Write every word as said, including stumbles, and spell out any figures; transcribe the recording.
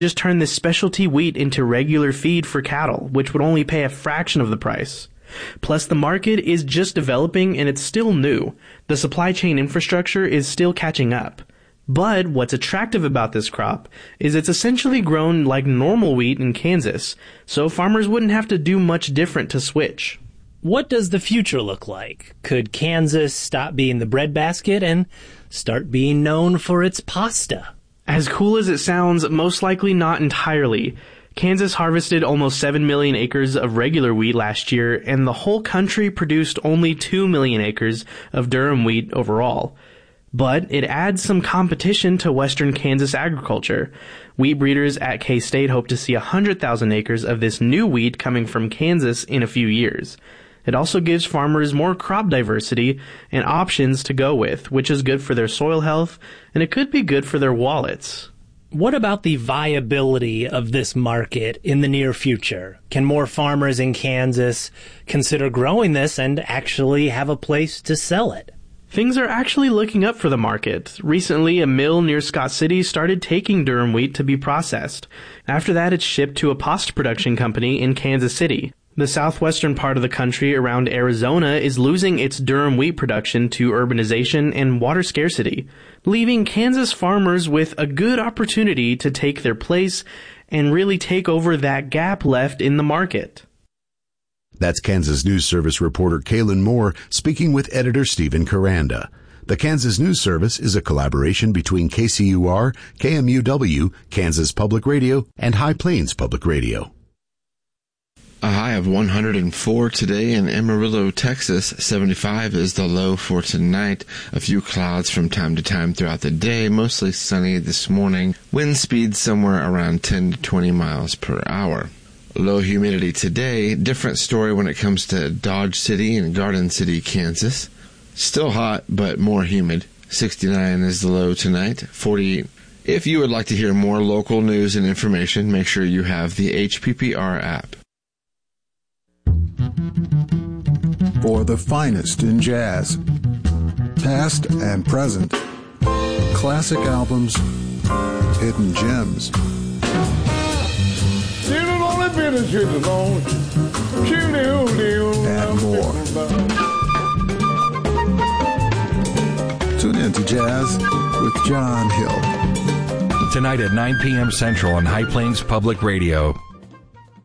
just turn this specialty wheat into regular feed for cattle, which would only pay a fraction of the price. Plus, the market is just developing and it's still new. The supply chain infrastructure is still catching up. But what's attractive about this crop is it's essentially grown like normal wheat in Kansas, so farmers wouldn't have to do much different to switch. What does the future look like? Could Kansas stop being the breadbasket and start being known for its pasta? As cool as it sounds, most likely not entirely. Kansas harvested almost seven million acres of regular wheat last year, and the whole country produced only two million acres of durum wheat overall. But it adds some competition to western Kansas agriculture. Wheat breeders at K-State hope to see one hundred thousand acres of this new wheat coming from Kansas in a few years. It also gives farmers more crop diversity and options to go with, which is good for their soil health, and it could be good for their wallets. What about the viability of this market in the near future? Can more farmers in Kansas consider growing this and actually have a place to sell it? Things are actually looking up for the market. Recently, a mill near Scott City started taking durum wheat to be processed. After that, it's shipped to a pasta production company in Kansas City. The southwestern part of the country around Arizona is losing its durum wheat production to urbanization and water scarcity, leaving Kansas farmers with a good opportunity to take their place and really take over that gap left in the market. That's Kansas News Service reporter Kaylin Moore speaking with editor Stephen Caranda. The Kansas News Service is a collaboration between K C U R, K M U W, Kansas Public Radio, and High Plains Public Radio. A high of one hundred four today in Amarillo, Texas. seventy-five is the low for tonight. A few clouds from time to time throughout the day. Mostly sunny this morning. Wind speed somewhere around ten to twenty miles per hour. Low humidity today. Different story when it comes to Dodge City and Garden City, Kansas. Still hot, but more humid. sixty-nine is the low tonight. forty-eight. If you would like to hear more local news and information, make sure you have the H P P R app. For the finest in jazz, past and present, classic albums, hidden gems, and more. Tune in to Jazz with John Hill. Tonight at nine p.m. Central on High Plains Public Radio.